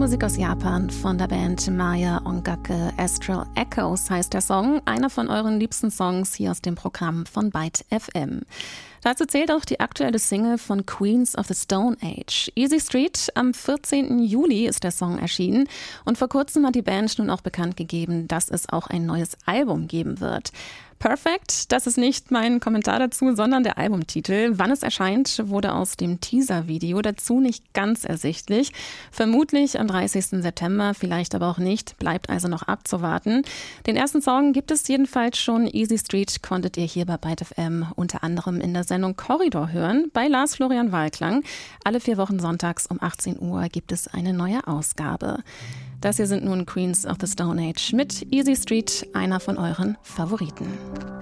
Musik aus Japan von der Band Maya Ongake. Astral Echoes heißt der Song, einer von euren liebsten Songs hier aus dem Programm von Byte FM. Dazu zählt auch die aktuelle Single von Queens of the Stone Age. Easy Street, am 14. Juli ist der Song erschienen und vor kurzem hat die Band nun auch bekannt gegeben, dass es auch ein neues Album geben wird. Perfect, das ist nicht mein Kommentar dazu, sondern der Albumtitel. Wann es erscheint, wurde aus dem Teaser-Video dazu nicht ganz ersichtlich. Vermutlich am 30. September, vielleicht aber auch nicht, bleibt also noch abzuwarten. Den ersten Song gibt es jedenfalls schon. Easy Street konntet ihr hier bei Byte FM unter anderem in der Sendung Korridor hören, bei Lars Florian Walklang. Alle 4 Wochen sonntags um 18 Uhr gibt es eine neue Ausgabe. Das hier sind nun Queens of the Stone Age mit Easy Street, einer von euren Favoriten.